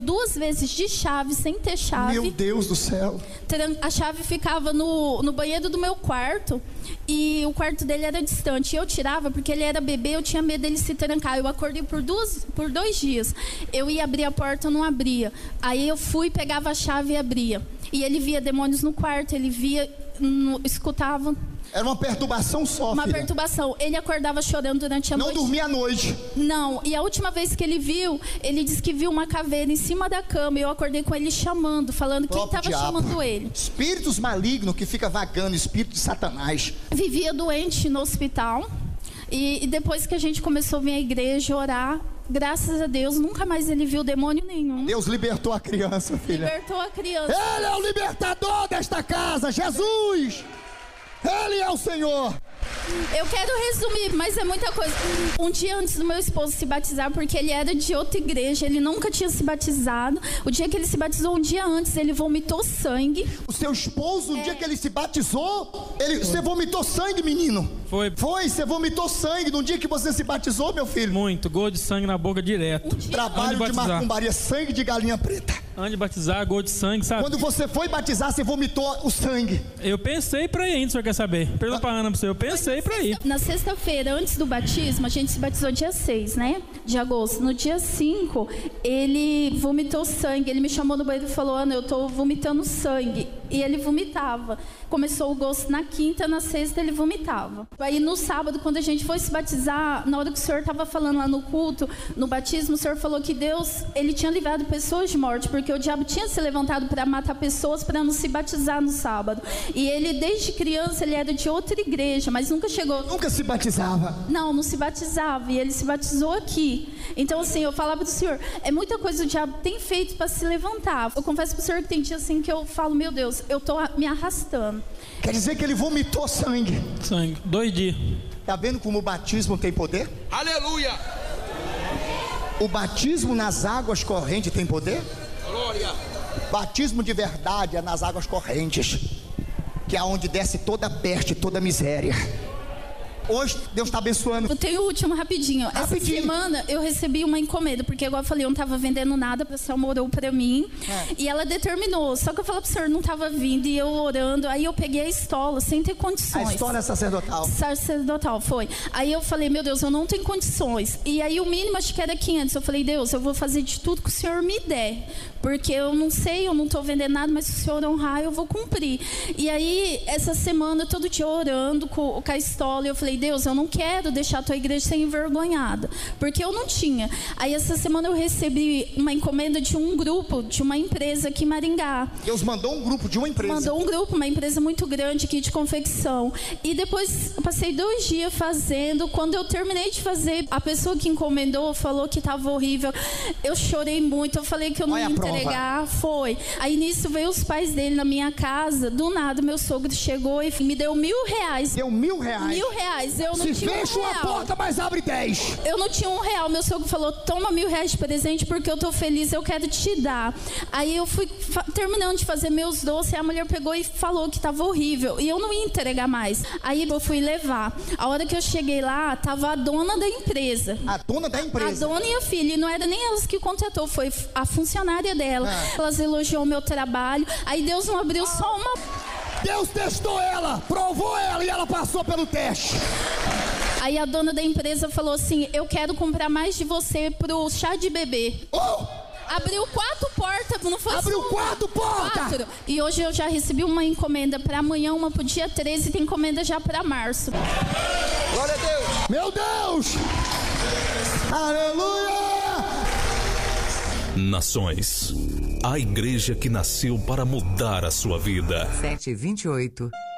2 vezes de chave, sem ter chave. Meu Deus do céu. A chave ficava no banheiro do meu quarto. E o quarto dele era distante. E eu tirava porque ele era bebê, eu tinha medo dele se trancar. Eu acordei por 2 dias. Eu ia abrir a porta, não abria. Aí eu fui, pegava a chave e abria. E ele via demônios no quarto, ele via, escutava. Era uma perturbação só, Uma filha. perturbação. Ele acordava chorando durante a noite. Não dormia à noite. Não. E a última vez que ele viu, ele disse que viu uma caveira em cima da cama. E eu acordei com ele chamando, falando quem estava chamando ele. Espíritos malignos que fica vagando, espírito de Satanás. Vivia doente no hospital. E depois que a gente começou a vir à igreja, orar, graças a Deus, nunca mais ele viu demônio nenhum. Deus libertou a criança, filha. Libertou a criança. Ele é o libertador desta casa, Jesus! Ele é o Senhor. Eu quero resumir, mas é muita coisa. Um dia antes do meu esposo se batizar, porque ele era de outra igreja, ele nunca tinha se batizado. O dia que ele se batizou, um dia antes, ele vomitou sangue. O seu esposo, no dia que ele se batizou, você vomitou sangue, menino? Foi, você vomitou sangue no dia que você se batizou, meu filho? Muito, gol de sangue na boca direto. Trabalho de macumbaria, sangue de galinha preta. Antes de batizar, gol de sangue, sabe? Quando você foi batizar, você vomitou o sangue. Eu pensei pra ir, o senhor quer saber? Pergunta pra Ana pra você, eu pensei pra ir. Na sexta-feira, antes do batismo, a gente se batizou dia 6, né? De agosto. No dia 5, ele vomitou sangue. Ele me chamou no banheiro e falou: Ana, eu tô vomitando sangue. E ele vomitava. Começou o gosto na quinta, na sexta ele vomitava. Aí no sábado, quando a gente foi se batizar, na hora que o senhor estava falando lá no culto, no batismo, o senhor falou que Deus, ele tinha livrado pessoas de morte, porque o diabo tinha se levantado para matar pessoas para não se batizar no sábado. E ele, desde criança, ele era de outra igreja, mas nunca chegou... Nunca se batizava? Não se batizava, e ele se batizou aqui. Então assim, eu falava do senhor, é muita coisa que o diabo tem feito para se levantar. Eu confesso pro senhor que tem dia assim que eu falo, meu Deus, eu tô me arrastando. Quer dizer que ele vomitou sangue? Sangue, 2 dias. Tá vendo como o batismo tem poder? Aleluia! O batismo nas águas correntes tem poder? Glória! Batismo de verdade é nas águas correntes, que é onde desce toda a peste, toda a miséria. Hoje Deus está abençoando. Eu tenho o último rapidinho. Essa semana eu recebi uma encomenda, porque igual eu falei, eu não estava vendendo nada, a pessoa orou para mim. E ela determinou, só que eu falei pro senhor, não estava vindo, e eu orando. Aí eu peguei a estola sem ter condições. A estola é sacerdotal? Sacerdotal, foi. Aí eu falei, meu Deus, eu não tenho condições. E aí o mínimo acho que era 500. Eu falei, Deus, eu vou fazer de tudo que o senhor me der, porque eu não sei, eu não estou vendendo nada, mas se o senhor honrar, eu vou cumprir. E aí essa semana, todo dia orando com a estola, eu falei, Deus, eu não quero deixar a tua igreja ser envergonhada, porque eu não tinha. Aí essa semana eu recebi uma encomenda de um grupo, de uma empresa aqui em Maringá. Deus mandou um grupo de uma empresa? Mandou um grupo, uma empresa muito grande aqui de confecção. E depois eu passei 2 dias fazendo. Quando eu terminei de fazer, a pessoa que encomendou falou que estava horrível. Eu chorei muito, eu falei que eu não ia entregar. Foi. Aí nisso veio os pais dele na minha casa. Do nada meu sogro chegou e me deu R$1.000. Deu R$1.000? R$1.000. Eu não se tinha fecha uma porta, mas abre 10. Eu não tinha R$1. Meu sogro falou, toma R$1.000 de presente porque eu tô feliz, eu quero te dar. Aí eu fui terminando de fazer meus doces, e a mulher pegou e falou que tava horrível. E eu não ia entregar mais. Aí eu fui levar. A hora que eu cheguei lá, tava a dona da empresa. A dona da empresa? A dona e a filha. E não era nem elas que contratou, foi a funcionária dela. Elas elogiou o meu trabalho. Aí Deus não abriu só uma... Deus testou ela, provou ela e ela passou pelo teste. Aí a dona da empresa falou assim, eu quero comprar mais de você pro chá de bebê. Abriu 4 portas, não foi? Abriu 4 portas? 4. E hoje eu já recebi uma encomenda para amanhã, uma pro dia 13 e tem encomenda já para março. Glória a Deus. Meu Deus. Aleluia. Nações, a igreja que nasceu para mudar a sua vida. 7:28.